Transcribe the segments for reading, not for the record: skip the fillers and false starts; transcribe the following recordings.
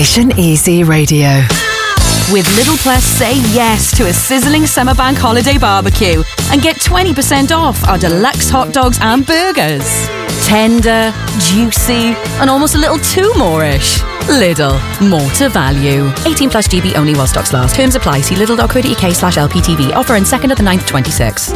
Nation Easy Radio. With Lidl Plus, say yes to a sizzling summer bank holiday barbecue and get 20% off our deluxe hot dogs and burgers. Tender, juicy, and almost a little too more-ish. Lidl, more to value. 18 plus GB only while stocks last. Terms apply. See lidl.co.uk/LPTV. Offer in 2nd of the 9th 26.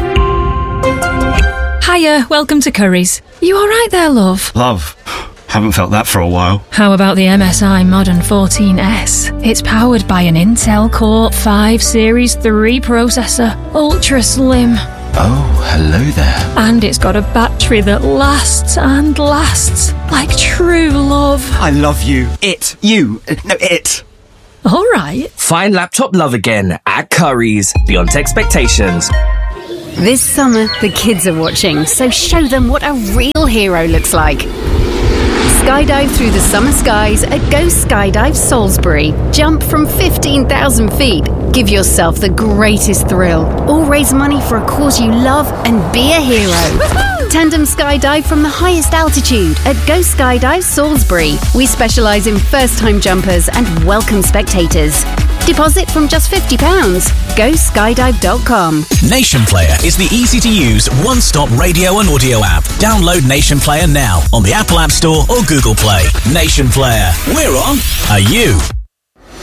Hiya, welcome to Curry's. You alright there, love? Love. Haven't felt that for a while. How about the MSI Modern 14S? It's powered by an Intel Core 5 Series 3 processor, ultra slim. Oh, hello there. And it's got a battery that lasts and lasts, like true love. I love you. It. You. No, it. Alright. Find laptop love again at Curry's. Beyond expectations. This summer, the kids are watching, so show them what a real hero looks like. Skydive through the summer skies at Go Skydive Salisbury. Jump from 15,000 feet. Give yourself the greatest thrill. Or raise money for a cause you love and be a hero. Woo-hoo! Tandem skydive from the highest altitude at Go Skydive Salisbury. We specialise in first-time jumpers and welcome spectators. Deposit from just £50. GoSkydive.com. Nation Player is the easy-to-use one-stop radio and audio app. Download Nation Player now on the Apple App Store or Google Play. Nation Player. We're on. Are you?